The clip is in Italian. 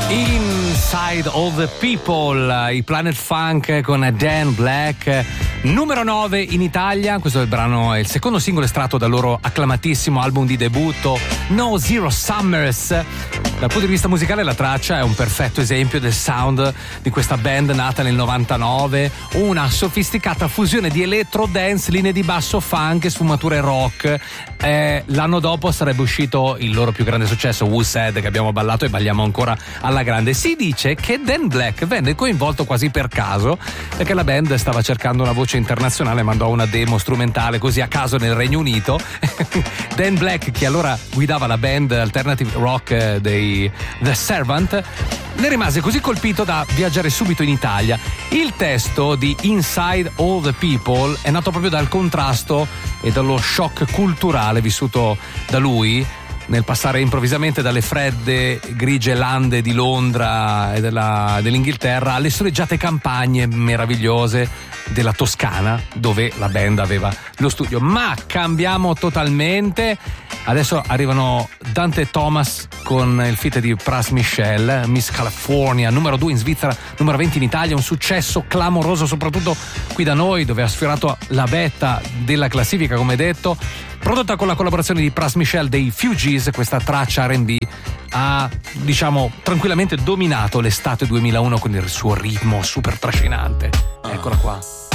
Inside All the People, i Planet Funk con Dan Black, numero 9 in Italia. Questo è il brano, è il secondo singolo estratto dal loro acclamatissimo album di debutto No Zero Summers. Dal punto di vista musicale la traccia è un perfetto esempio del sound di questa band nata nel 99, una sofisticata fusione di electro dance, linee di basso funk e sfumature rock. L'anno dopo sarebbe uscito il loro più grande successo, Who Said, che abbiamo ballato e balliamo ancora alla grande. Si dice che Dan Black venne coinvolto quasi per caso, perché la band stava cercando una voce internazionale, mandò una demo strumentale così a caso nel Regno Unito. Dan Black, che allora guidava la band alternative rock dei The Servant, ne rimase così colpito da viaggiare subito in Italia. Il testo di Inside All the People è nato proprio dal contrasto e dallo shock culturale vissuto da lui nel passare improvvisamente dalle fredde, grigie lande di Londra e dell'Inghilterra alle soleggiate campagne meravigliose della Toscana, dove la band aveva lo studio. Ma cambiamo totalmente. Adesso arrivano Dante Thomas con il feat di Pras Michel, Miss California, numero 2 in Svizzera, numero 20 in Italia, un successo clamoroso soprattutto qui da noi, dove ha sfiorato la vetta della classifica, come detto. Prodotta con la collaborazione di Pras Michel dei Fugees, questa traccia R&B ha, diciamo, tranquillamente dominato l'estate 2001 con il suo ritmo super trascinante. Eccola qua.